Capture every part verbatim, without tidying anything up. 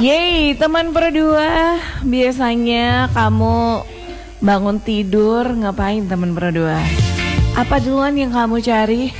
Yeay, teman berdua, biasanya kamu bangun tidur ngapain teman berdua? Apa duluan yang kamu cari?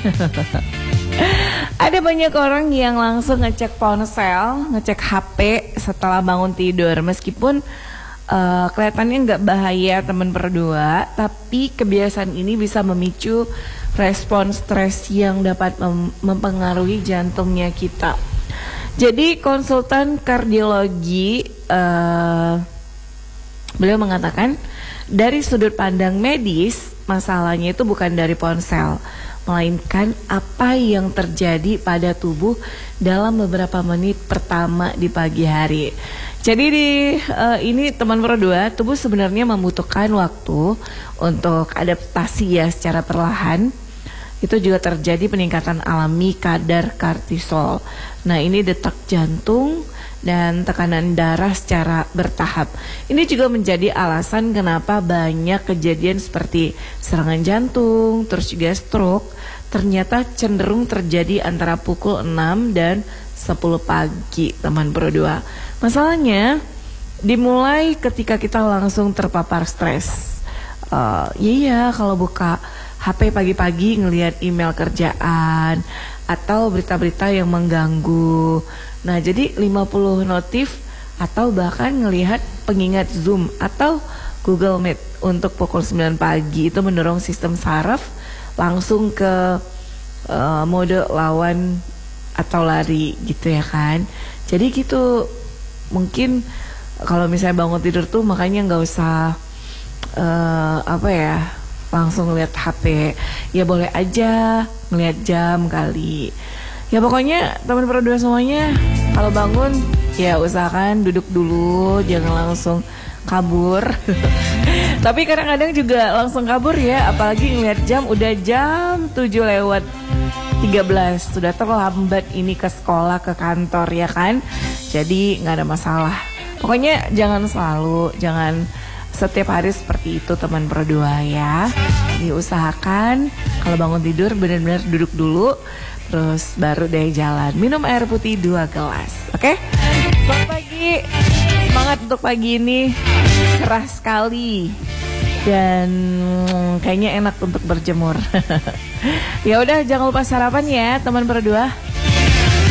Ada banyak orang yang langsung ngecek ponsel, ngecek H P setelah bangun tidur. Meskipun uh, kelihatannya nggak bahaya teman berdua, tapi kebiasaan ini bisa memicu respon stres yang dapat mem mempengaruhi jantungnya kita. Jadi konsultan kardiologi uh, beliau mengatakan dari sudut pandang medis masalahnya itu bukan dari ponsel, melainkan apa yang terjadi pada tubuh dalam beberapa menit pertama di pagi hari. Jadi di uh, ini teman berdua, tubuh sebenarnya membutuhkan waktu untuk adaptasi ya secara perlahan. Itu juga terjadi peningkatan alami kadar kortisol. Nah, ini detak jantung dan tekanan darah secara bertahap. Ini juga menjadi alasan kenapa banyak kejadian seperti serangan jantung, terus juga stroke, ternyata cenderung terjadi antara pukul enam dan sepuluh pagi, teman berdua. Masalahnya dimulai ketika kita langsung terpapar stres. Uh, iya, kalau buka H P pagi-pagi ngelihat email kerjaan atau berita-berita yang mengganggu. Nah, jadi lima puluh notif atau bahkan ngelihat pengingat Zoom atau Google Meet untuk pukul sembilan pagi itu mendorong sistem saraf langsung ke uh, mode lawan atau lari gitu ya kan. Jadi gitu, mungkin kalau misalnya bangun tidur tuh makanya nggak usah uh, apa ya langsung ngeliat H P, ya boleh aja ngeliat jam kali. Ya pokoknya teman berdua semuanya kalau bangun ya usahakan duduk dulu, jangan langsung kabur. Tapi kadang-kadang juga langsung kabur ya, apalagi ngeliat jam udah jam tujuh lewat tiga belas, sudah terlambat ini ke sekolah, ke kantor ya kan. Jadi nggak ada masalah. Pokoknya jangan selalu, jangan setiap hari seperti itu teman berdua ya. Diusahakan kalau bangun tidur benar-benar duduk dulu, terus baru deh jalan. Minum air putih dua gelas, oke? Okay? Selamat pagi, semangat untuk pagi ini, cerah sekali dan kayaknya enak untuk berjemur. Ya udah, jangan lupa sarapan ya teman berdua.